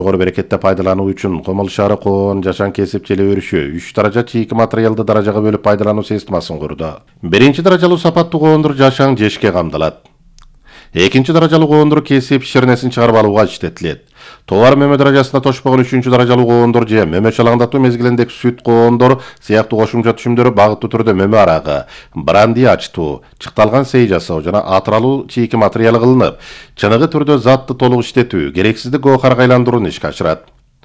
Жогору берекетте пайдалануу үчүн комул шаары коон жашан кесип желе өрүшү 3 даража чийки материалды даражага бөлүп пайдалануу системасын курду. Биринчи даражалуу сапаттуу коондур жашан жешке камдалат. Экинчи даражалуу коондур кесип ширнесин чыгарып алууга иштетилет. Товар мөмө даражасына тошпогон 3-чү даражалуу коондур же мөмө чалаңдатуу мезгилиндеги сүт коондур сыяктуу кошумча түшүмдөрү багыттуу түрдө мөмө арагы, бранди ачтуу, чыкталган сей жасоо жана атыралуу чийки материалы кылынып, чыныгы түрдө затты толук иштетүү, керексиздик гоохарга айландырууну ишке ашырат.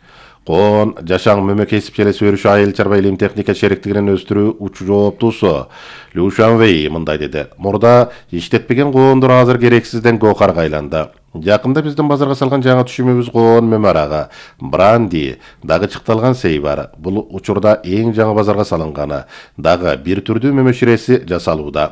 Коон жашан мөмө кесип желеси өрүшү айыл чарба илим техника шериктигинин өстүрүү учу жооптуусу Лю Шанвей мындай деди. Мурда иштетпеген коондур азыр керексизден гоохарга айланды. Жакында биздин базарга салган жаңы түшүмүбүз коон мөмө арагы, бранди, дагы чыкталган сей бар. Бул учурда эң жаңы базарга салынганы, дагы бир түрдүү мөмө ширеси жасалууда.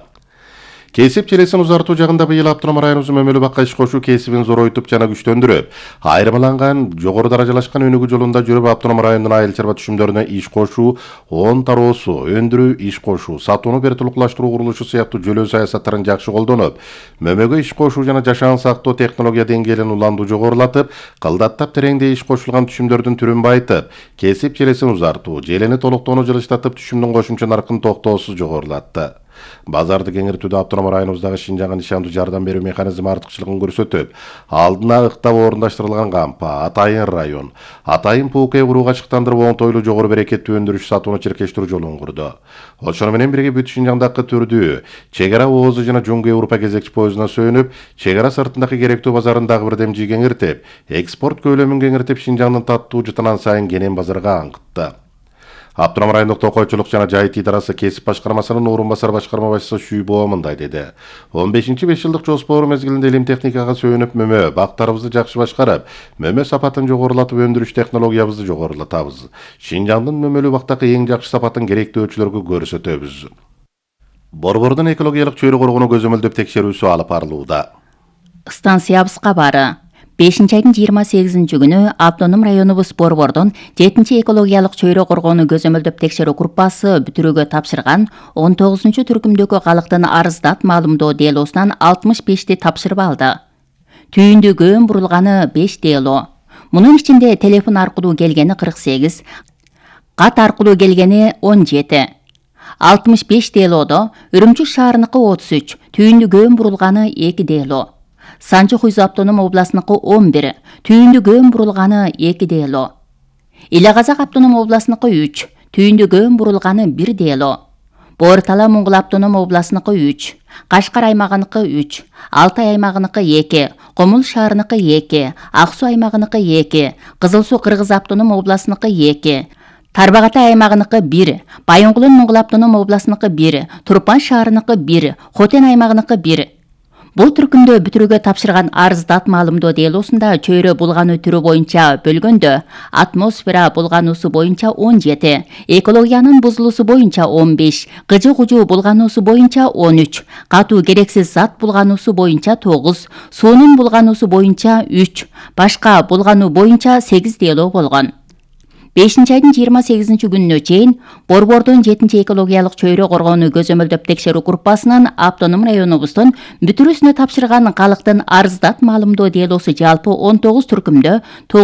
Кесип желесин узартуу жагында быйыл Автоном районубуздун мөмөлүү бакка иш кошуу кесибин зоройтуп жана күчтөндүрүп, айырмаланган жогору даражалашкан өнүгүү жолунда жүрүп Автоном районунун айыл чарба түшүмдөрүнө иш кошуу, он тароосу, өндүрүү, иш кошуу, сатууну бертулуклаштыруу курулушу сыяктуу жөлөө саясаттарын жакшы колдонуп, мөмөгө иш кошуу жана жашан сактоо технология деңгээлин уланду жогорулатып, кылдаттап тереңдей иш кошулган түшүмдөрдүн түрүн байытып, кесип желесин узартуу, желени толуктоону жылыштатып түшүмдүн кошумча наркын токтоосуз жогорулатты. Базарды кеңейтүүдө Автоном районубуздагы Шинжаңга нишандуу жардам берүү механизми артыкчылыгын көрсөтүп, алдына ыктап орундаштырылган кампа, атайын район, атайын пууке курууга чыктандырып оңтойлуу жогору берекеттүү өндүрүш сатууну чиркештирүү жолун курду. Ошону менен бирге бүт Шинжаңдагы түрдүү чек ара оозу жана Жуңгу Европа кезекчи поездуна сөнүп, чек ара сыртындагы керектүү базарын дагы бир демжи кеңиртип, экспорт көлөмүн кеңиртип Шинжаңдын таттуу жытынан сайын кенен базарга аңкытты. Автоном райондук токойчулук жана жайыт идарасы кесип башкармасынын орун басар башкарма башчысы Шүйбоо мындай деди. 15-5 жылдык жоспору мезгилинде илим техникага сүйөнүп мөмө бактарыбызды жакшы башкарып, мөмө сапатын жогорулатып өндүрүш технологиябызды жогорулатабыз. Шинжаңдын мөмөлүү бактагы эң жакшы сапатын керектөөчүлөргө көрсөтөбүз. Борбордун экологиялык чөйрө коргонуу көзөмөлдөп текшерүүсү алып барылууда. Станциябыз кабары 5-айдын 28-нчи күнү Автоном районубуз Борбордун 7-чи экологиялык чөйрө коргоону көзөмөлдөп текшерүү группасы бүтүрүүгө тапшырган 19-чу түркүмдөгү калктын арыздат маалымдоо делосунан 65ти тапшырып алды. Түйүндү көөн бурулганы 5 дело. Мунун ичинде телефон аркылуу келгени 48, кат аркылуу келгени 17. 65 делодо Үрүмчү шаарыныкы 33, түйүндү көөн бурулганы 2 дело. Санчы Хуйзу автоном областыныкы 11, түйүндү көөн бурулганы 2 дело. Иле Казак автоном областыныкы 3, түйүндү көөн бурулганы 1 дело. Боор-Тала Моңгол автоном областыныкы 3, Кашкар аймагыныкы 3, Алтай аймагыныкы 2, Комул шаарыныкы 2, Ак Суу аймагыныкы 2, Кызыл Суу Кыргыз автоном областыныкы 2, Тарбағатай аймагыныкы 1, Байоңгулун Моңгол автоном областыныкы 1, Турпан шаарыныкы 1, Хотен аймагыныкы 1. Бул түркүмдө бүтүрүүгө тапшырган арыздат маалымдоо делосунда чөйрө булгануу түрү боюнча бөлгөндө атмосфера булгануусу боюнча 17, экологиянын бузулуусу боюнча 15, кыжы-кужу булгануусу боюнча 13, катуу керексиз зат булгануусу боюнча 9, суунун булгануусу боюнча 3, башка булгануу боюнча 8 дело болгон. 5-айдын 28-нчи күнүнө чейин Борбордун 7-чи экологиялык чөйрө коргоону көзөмөлдөп текшерүү группасынын Автоном районубуздун бүтүрүүсүнө тапшырган калктын арыздат маалымдоо делосу жалпы 19 түркүмдө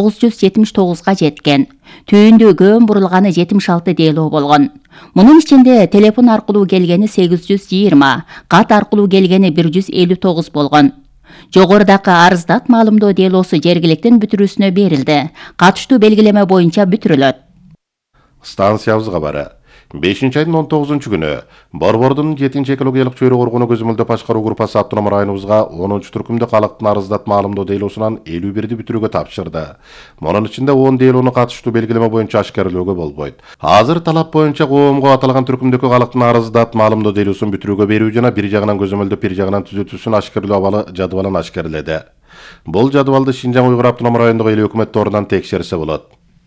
979га жеткен. Түйүндү көөн бурулганы 76 дело болгон. Мунун ичинде телефон аркылуу келгени 820, кат аркылуу келгени 159 болгон. Жогорудагы арыздат маалымдоо делосу жергиликтин бүтүрүүсүнө берилди. Катыштуу белгилеме боюнча бүтүрүлөт. Станциябыз кабары 5-айдын 19-чу күнү Борбордун 7-чи экологиялык чөйрө коргоону көзөмөлдөп башкаруу группасы Автоном районубузга 10-чу түркүмдө калктын арыздат маалымдоо делосунан 51ди бүтүрүүгө тапшырды. Мунун ичинде 10 делону катыштуу белгилеме боюнча ашкерлөөгө болбойт. Азыр талап боюнча коомго аталган түркүмдөгү калктын арыздат маалымдоо делосун бүтүрүүгө берүү жана бир жагынан көзөмөлдөп бир жагынан түзөтүүсүн ашкерлөө абалы жадыбалын ашкерледи. Бул жадыбалды Шинжаң Уйгур автоном райондук эл өкмөт торунан текшерсе болот.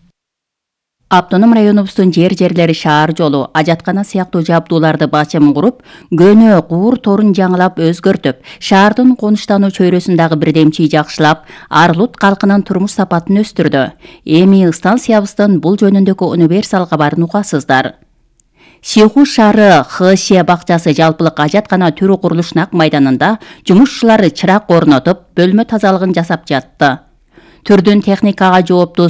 Автоном районубуздун жерлери шаар жолу, ажаткана сыяктуу жабдууларды бачым куруп, көнө куур торун жаңылап өзгөртүп, шаардын конуштануу чөйрөсүн дагы бирдемчи жакшылап, Арлут калкынын турмуш сапатын өстүрдү. Эми станциябыздын бул жөнүндөгү универсал кабарын угасыздар. Сиху шаары ХШ бакчасы жалпылык ажаткана түрү курулушунун ак майданында жумушчулар чырак орнотуп, бөлмө тазалыгын жасап жатты. Түрдүн техникага жооптуу